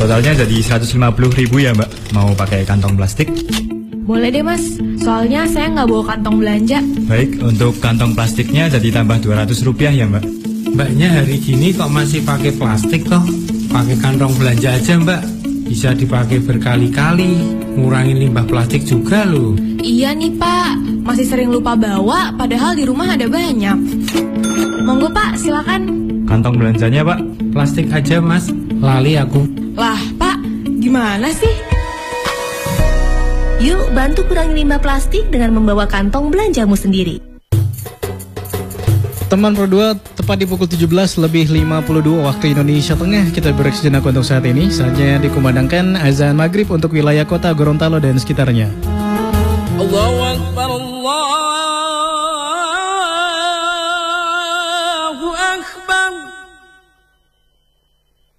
Totalnya jadi 150.000 ya Mbak. Mau pakai kantong plastik? Boleh deh mas, soalnya saya nggak bawa kantong belanja. Baik, untuk kantong plastiknya jadi tambah 200 rupiah ya Mbak. Mbaknya hari gini kok masih pakai plastik toh? Pakai kantong belanja aja Mbak. Bisa dipakai berkali-kali, ngurangin limbah plastik juga loh. Iya nih pak, masih sering lupa bawa, padahal di rumah ada banyak. Monggo pak, silakan. Kantong belanjanya Pak? Plastik aja mas, lali aku. Lah pak, gimana sih? Yuk bantu kurangi limbah plastik dengan membawa kantong belanjamu sendiri. Teman Pro 2, tepat di pukul 17:52 waktu Indonesia Tengah. Kita break sejenak untuk saat ini. Saatnya dikumandangkan azan maghrib untuk wilayah kota Gorontalo dan sekitarnya.